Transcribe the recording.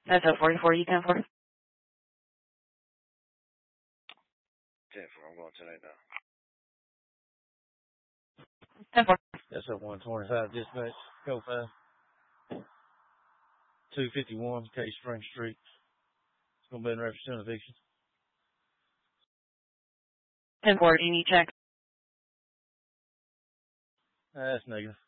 That's a 44, you 10-4. 10-4, I'm going tonight now. 10-4. That's a 125 dispatch. Go 5. 251 K Spring Street. It's going to be in representative eviction. 10-4, do you need check? That's negative.